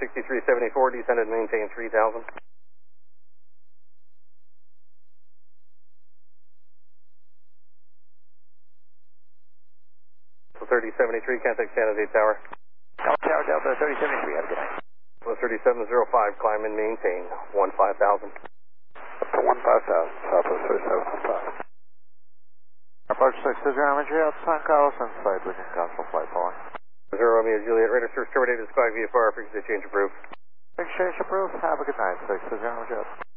6374, descend and maintain 3000. So 3073, contact San Jose Tower. Tower Delta 3073, have a good night. So 3705, climb and maintain 15,000. Up to 15,000, Southwest 3715. Approach 6 to geometry out San Carlos and side looking cancel flight following. 0 Romeo Juliet, radar source terminated, sky VFR, frequency change approved. Exchange approved, have a good night, 6 to geometry out.